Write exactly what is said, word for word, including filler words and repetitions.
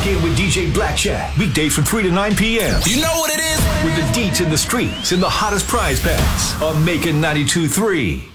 Lock in with D J Black Chat, weekdays from three to nine p.m. You know what it is? With the deets in the streets and the hottest prize packs on Macon ninety-two point three.